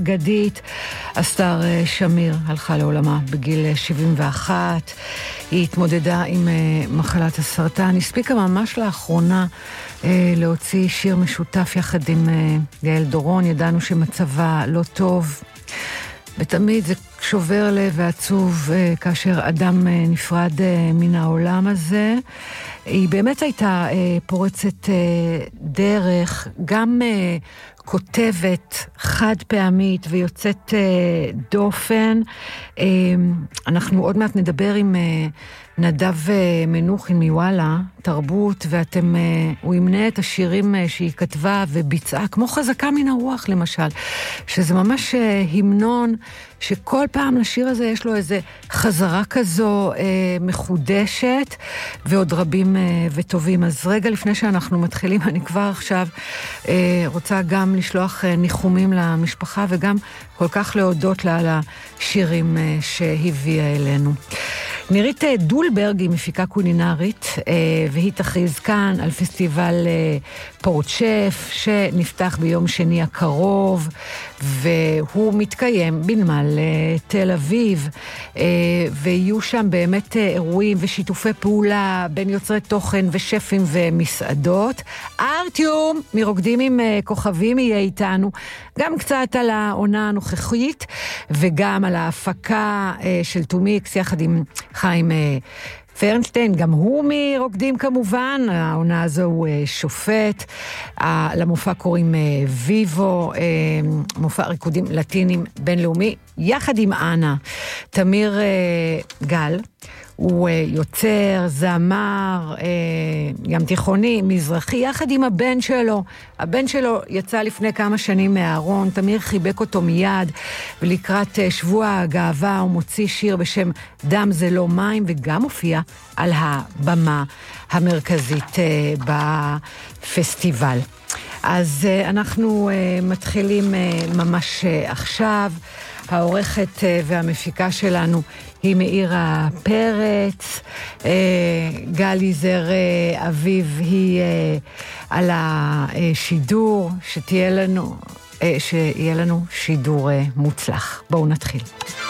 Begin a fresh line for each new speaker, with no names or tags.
האגדית אסתר שמיר הלכה לעולמה בגיל 71. היא התמודדה עם מחלת הסרטן. הספיקה ממש לאחרונה להוציא שיר משותף יחד עם יעל דורון. ידענו שמצבה לא טוב, ותמיד זה שובר לב ועצוב כאשר אדם נפרד מן העולם הזה. היא באמת הייתה פורצת דרך, גם כותבת חד פעמית ויוצאת דופן. אנחנו עוד מעט נדבר עם נדב מנוחין מוואלה תרבות, הוא ימנה את השירים שהיא כתבה וביצעה, כמו חזקה מן הרוח למשל, שזה ממש המנון שכל פעם לשיר הזה יש לו איזה חזרה כזו מחודשת, ועוד רבים וטובים. אז רגע לפני שאנחנו מתחילים, אני כבר עכשיו רוצה גם לשלוח ניחומים למשפחה, וגם כל כך להודות לה על השירים שהביאה אלינו. נירית דולברג היא מפיקה קולינרית, והיא תכריז כאן על פסטיבל פורט שף, שנפתח ביום שני הקרוב, והוא מתקיים בנמל תל אביב, ויהיו שם באמת אירועים ושיתופי פעולה בין יוצרי תוכן ושפים ומסעדות. ארטיום מרוקדים עם כוכבים יהיה איתנו, גם קצת על העונה הנוכחית, וגם על ההפקה של טומיקס יחד עם חיים פרנשטיין, גם הוא מרוקדים כמובן. העונה הזו הוא שופט. למופע קוראים ויבו, מופע ריקודים לטינים בינלאומי, יחד עם אנה. תמיר גל, הוא יוצר, זמר, ים תיכוני, מזרחי, יחד עם הבן שלו. הבן שלו יצא לפני כמה שנים מהארון, תמיר חיבק אותו מיד, ולקראת שבוע הגאווה הוא מוציא שיר בשם דם זה לא מים, וגם הופיע על הבמה המרכזית בפסטיבל. אז אנחנו מתחילים ממש עכשיו. העורכת והמפיקה שלנו היא מאירה פרץ, גלי זר אביב היא על השידור, שיהיה לנו שידור מוצלח. בואו נתחיל.